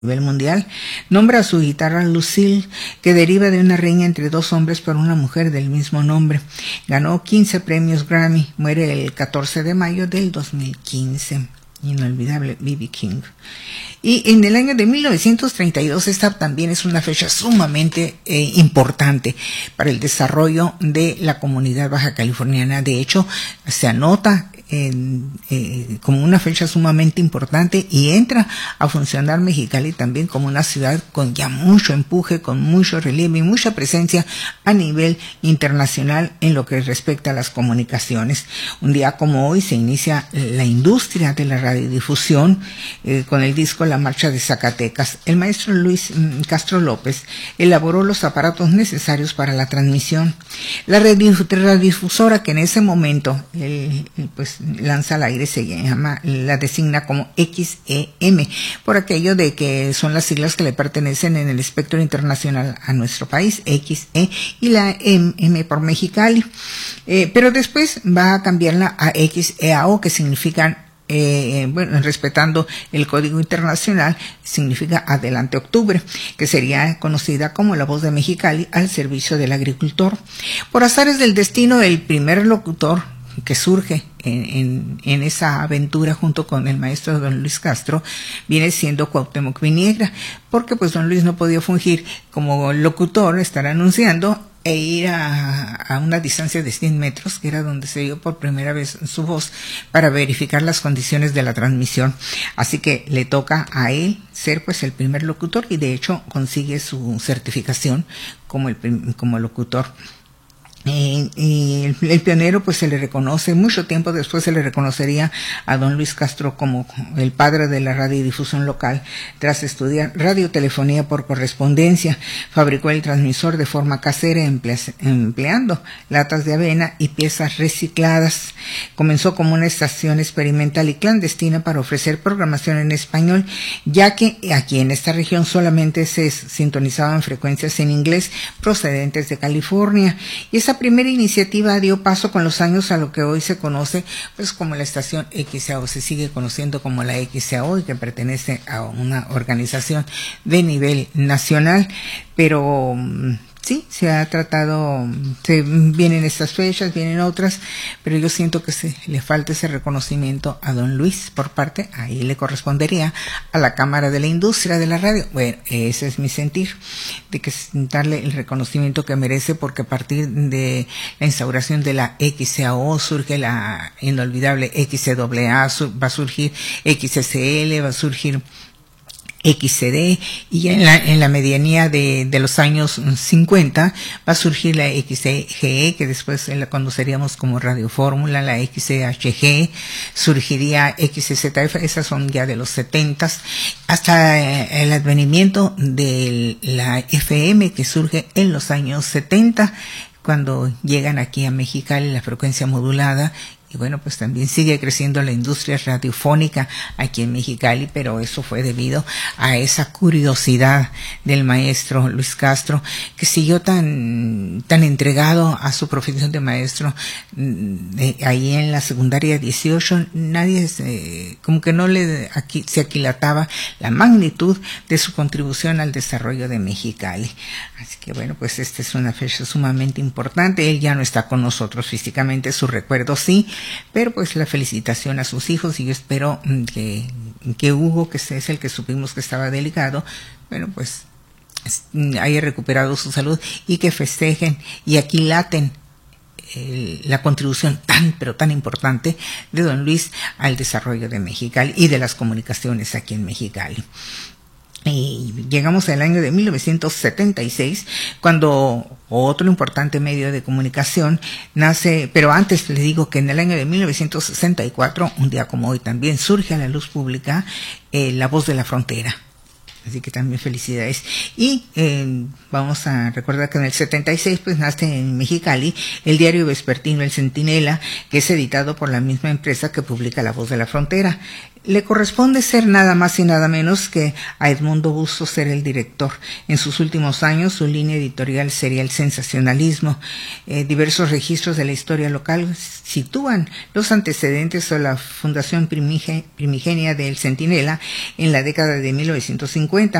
nivel mundial, nombra a su guitarra Lucille, que deriva de una riña entre dos hombres por una mujer del mismo nombre. Ganó 15 premios Grammy, muere el 14 de mayo del 2015. Inolvidable B.B. King. Y en el año de 1932, esta también es una fecha sumamente importante para el desarrollo de la comunidad baja californiana. De hecho, se anota como una fecha sumamente importante y entra a funcionar Mexicali también como una ciudad con ya mucho empuje, con mucho relieve y mucha presencia a nivel internacional en lo que respecta a las comunicaciones. Un día como hoy se inicia la industria de la radiodifusión con el disco La Marcha de Zacatecas. El maestro Luis Castro López elaboró los aparatos necesarios para la transmisión. La radiodifusora que en ese momento pues lanza al aire se llama, la designa como XEM, por aquello de que son las siglas que le pertenecen en el espectro internacional a nuestro país, XE, y la M por Mexicali. Pero después va a cambiarla a XEAO, que significan respetando el código internacional, significa Adelante Octubre, que sería conocida como La Voz de Mexicali al servicio del agricultor. Por azares del destino, el primer locutor que surge en esa aventura junto con el maestro don Luis Castro viene siendo Cuauhtémoc Viniegra, porque pues don Luis no podía fungir como locutor, estar anunciando e ir a una distancia de 100 metros, que era donde se oyó por primera vez su voz, para verificar las condiciones de la transmisión. Así que le toca a él ser pues el primer locutor, y de hecho consigue su certificación como locutor. Y el pionero pues se le reconoce, mucho tiempo después se le reconocería a don Luis Castro como el padre de la radiodifusión local. Tras estudiar radiotelefonía por correspondencia, fabricó el transmisor de forma casera empleando latas de avena y piezas recicladas. Comenzó como una estación experimental y clandestina para ofrecer programación en español, ya que aquí en esta región solamente se sintonizaban frecuencias en inglés procedentes de California, y esa primera iniciativa dio paso con los años a lo que hoy se conoce pues como la estación XAO, se sigue conociendo como la XAO, y que pertenece a una organización de nivel nacional. Pero sí, se ha tratado, vienen estas fechas, vienen otras, pero yo siento que le falta ese reconocimiento a don Luis por parte, ahí le correspondería a la Cámara de la Industria de la Radio. Bueno, ese es mi sentir, de que darle el reconocimiento que merece, porque a partir de la instauración de la XAO surge la inolvidable XCAA, va a surgir XSL, va a surgir XCD, y ya en la medianía de los años 50 va a surgir la XGE, que después la conoceríamos como Radio Fórmula, la XHG, surgiría XZF, esas son ya de los 70, hasta el advenimiento de la FM, que surge en los años 70, cuando llegan aquí a Mexicali la frecuencia modulada. Y bueno, pues también sigue creciendo la industria radiofónica aquí en Mexicali, pero eso fue debido a esa curiosidad del maestro Luis Castro, que siguió tan entregado a su profesión de maestro. Ahí en la secundaria 18, nadie como que no se aquilataba la magnitud de su contribución al desarrollo de Mexicali. Así que bueno, pues esta es una fecha sumamente importante. Él ya no está con nosotros físicamente, su recuerdo sí, pero pues la felicitación a sus hijos, y yo espero que Hugo, que es el que supimos que estaba delicado, bueno, pues haya recuperado su salud, y que festejen y aquilaten la contribución pero tan importante de don Luis al desarrollo de Mexicali y de las comunicaciones aquí en Mexicali. Y llegamos al año de 1976, cuando otro importante medio de comunicación nace, pero antes le digo que en el año de 1964, un día como hoy, también surge a la luz pública La Voz de la Frontera. Así que también felicidades. Y vamos a recordar que en el 76 pues nace en Mexicali el diario vespertino El Centinela, que es editado por la misma empresa que publica La Voz de la Frontera. Le corresponde ser nada más y nada menos que a Edmundo Bustos ser el director. En sus últimos años su línea editorial sería el sensacionalismo. Diversos registros de la historia local sitúan los antecedentes o la fundación primigenia del Centinela en la década de 1950 1950.